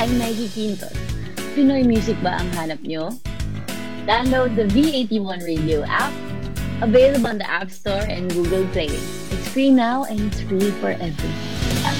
I'm Maggie Quintos. Pinoy music ba ang hanap nyo? Download the V81 Radio app, available on the App Store and Google Play. It's free now and it's free forever.